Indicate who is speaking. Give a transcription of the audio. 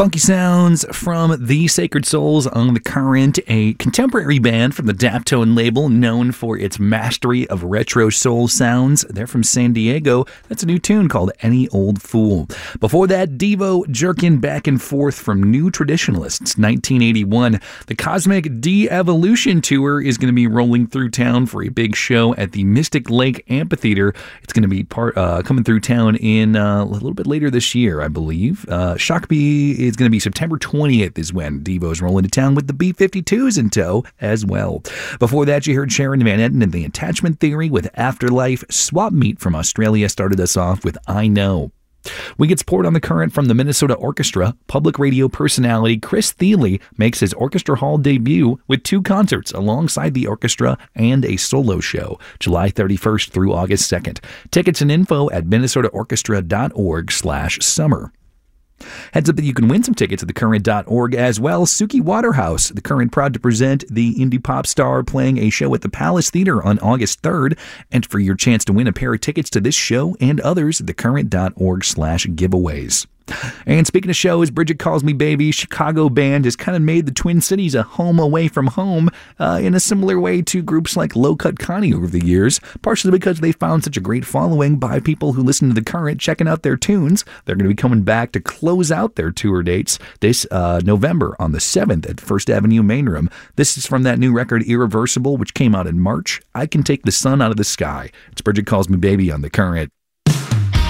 Speaker 1: Funky sounds from The Sacred Souls on The Current, a contemporary band from the Daptone label known for its mastery of retro soul sounds. They're from San Diego. That's a new tune called Any Old Fool. Before that, Devo jerking back and forth from New Traditionalists, 1981. The Cosmic De-Evolution Tour is going to be rolling through town for a big show at the Mystic Lake Amphitheater. It's going to be coming through town in a little bit later this year, I believe. Shakopee is going to be September 20th is when Devo's rolling to town with the B-52s in tow as well. Before that, you heard Sharon Van Etten and the Attachment Theory with Afterlife. Swap Meet from Australia started us off with I Know. We get support on The Current from the Minnesota Orchestra. Public radio personality Chris Thile makes his Orchestra Hall debut with 2 concerts alongside the orchestra and a solo show, July 31st through August 2nd. Tickets and info at minnesotaorchestra.org/summer. Heads up that you can win some tickets at thecurrent.org as well. Suki Waterhouse, The Current, proud to present the indie pop star playing a show at the Palace Theater on August 3rd. And for your chance to win a pair of tickets to this show and others at thecurrent.org/giveaways. And speaking of shows, Bridget Calls Me Baby, Chicago band, has kind of made the Twin Cities a home away from home in a similar way to groups like Low Cut Connie over the years, partially because they found such a great following by people who listen to The Current, checking out their tunes. They're going to be coming back to close out their tour dates this November on the 7th at First Avenue Main Room. This is from that new record, Irreversible, which came out in March. I Can Take the Sun Out of the Sky. It's Bridget Calls Me Baby on The Current.